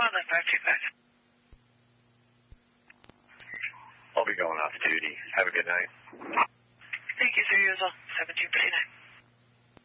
Wildlife 525. I'll be going off duty. Have a good night. Thank you, sir. You as well. 7239.